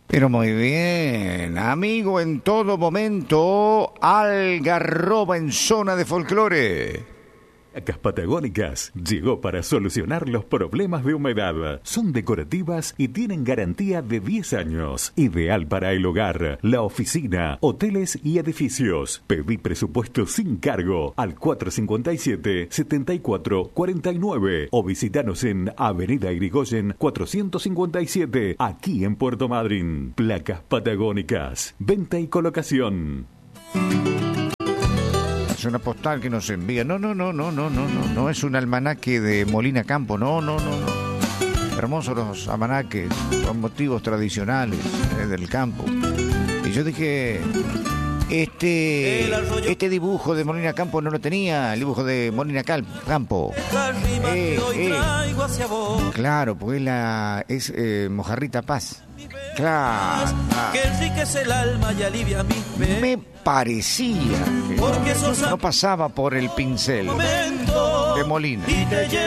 Pero muy bien, amigo, en todo momento, Algarroba en zona de folclore. Placas Patagónicas llegó para solucionar los problemas de humedad. Son decorativas y tienen garantía de 10 años. Ideal para el hogar, la oficina, hoteles y edificios. Pedí presupuesto sin cargo al 457-7449 o visitanos en Avenida Irigoyen 457, aquí en Puerto Madryn. Placas Patagónicas, venta y colocación. Es una postal que nos envía. No es un almanaque de Molina Campo. No. Hermosos los almanaques con motivos tradicionales del campo. Y yo dije, este dibujo de Molina Campo no lo tenía, el dibujo de Molina Campo. Claro, porque es Mojarrita Paz. Claro. Que enriquece el alma y alivia mi fe. Me parecía que no pasaba por el pincel de Molina.